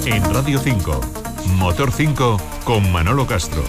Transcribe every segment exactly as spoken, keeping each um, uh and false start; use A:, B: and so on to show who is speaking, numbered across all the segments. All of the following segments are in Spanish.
A: En Radio cinco, Motor cinco con Manolo Castro.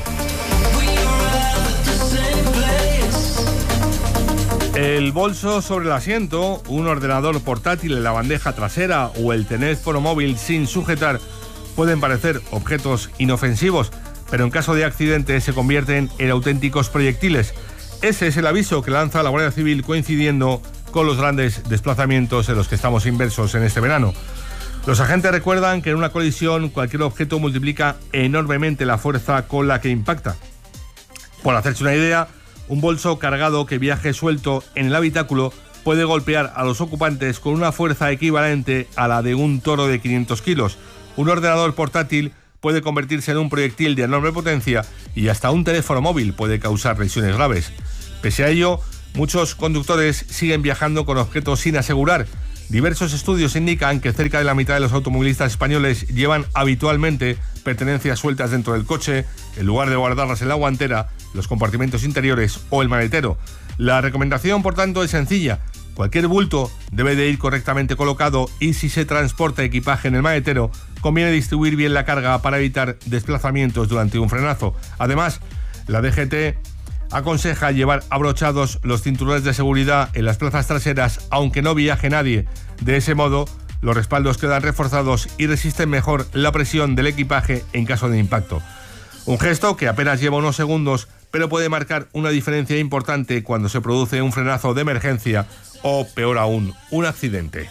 B: El bolso sobre el asiento, un ordenador portátil en la bandeja trasera o el teléfono móvil sin sujetar pueden parecer objetos inofensivos, pero en caso de accidente se convierten en auténticos proyectiles. Ese es el aviso que lanza la Guardia Civil coincidiendo con los grandes desplazamientos en los que estamos inmersos en este verano. Los agentes recuerdan que en una colisión cualquier objeto multiplica enormemente la fuerza con la que impacta. Por hacerse una idea, un bolso cargado que viaje suelto en el habitáculo puede golpear a los ocupantes con una fuerza equivalente a la de un toro de quinientos kilos. Un ordenador portátil puede convertirse en un proyectil de enorme potencia y hasta un teléfono móvil puede causar lesiones graves. Pese a ello, muchos conductores siguen viajando con objetos sin asegurar. Diversos estudios indican que cerca de la mitad de los automovilistas españoles llevan habitualmente pertenencias sueltas dentro del coche, en lugar de guardarlas en la guantera, los compartimentos interiores o el maletero. La recomendación, por tanto, es sencilla. Cualquier bulto debe de ir correctamente colocado y si se transporta equipaje en el maletero, conviene distribuir bien la carga para evitar desplazamientos durante un frenazo. Además, la D G T aconseja llevar abrochados los cinturones de seguridad en las plazas traseras, aunque no viaje nadie. De ese modo, los respaldos quedan reforzados y resisten mejor la presión del equipaje en caso de impacto. Un gesto que apenas lleva unos segundos, pero puede marcar una diferencia importante cuando se produce un frenazo de emergencia o, peor aún, un accidente.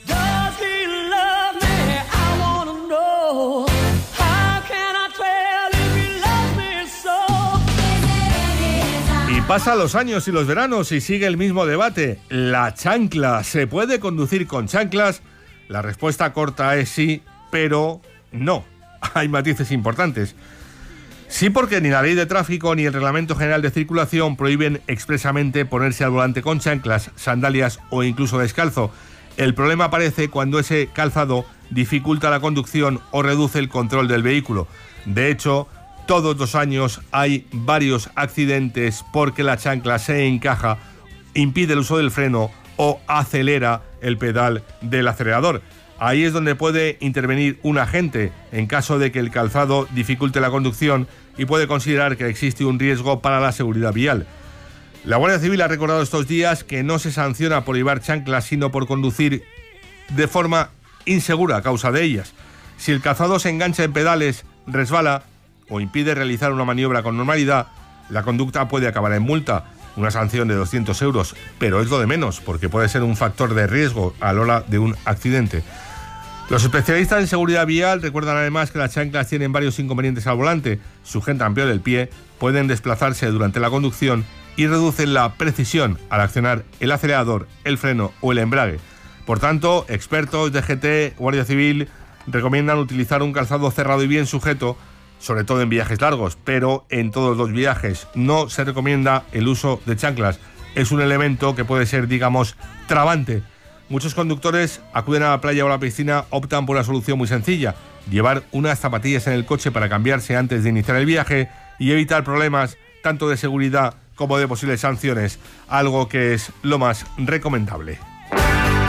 B: Pasan los años y los veranos y sigue el mismo debate. ¿La chancla se puede conducir con chanclas? La respuesta corta es sí, pero no. Hay matices importantes. Sí, porque ni la ley de tráfico ni el Reglamento General de Circulación prohíben expresamente ponerse al volante con chanclas, sandalias o incluso descalzo. El problema aparece cuando ese calzado dificulta la conducción o reduce el control del vehículo. De hecho, todos los años hay varios accidentes porque la chancla se encaja, impide el uso del freno o acelera el pedal del acelerador. Ahí es donde puede intervenir un agente en caso de que el calzado dificulte la conducción y puede considerar que existe un riesgo para la seguridad vial. La Guardia Civil ha recordado estos días que no se sanciona por llevar chanclas, sino por conducir de forma insegura a causa de ellas. Si el calzado se engancha en pedales, resbala o impide realizar una maniobra con normalidad, la conducta puede acabar en multa, una sanción de doscientos euros, pero es lo de menos, porque puede ser un factor de riesgo a la hora de un accidente. Los especialistas en seguridad vial recuerdan además que las chanclas tienen varios inconvenientes al volante, sujetan peor el pie, pueden desplazarse durante la conducción y reducen la precisión al accionar el acelerador, el freno o el embrague. Por tanto, expertos, D G T, Guardia Civil recomiendan utilizar un calzado cerrado y bien sujeto, sobre todo en viajes largos, pero en todos los viajes no se recomienda el uso de chanclas. Es un elemento que puede ser, digamos, trabante. Muchos conductores acuden a la playa o a la piscina, optan por una solución muy sencilla: llevar unas zapatillas en el coche para cambiarse antes de iniciar el viaje y evitar problemas tanto de seguridad como de posibles sanciones, algo que es lo más recomendable.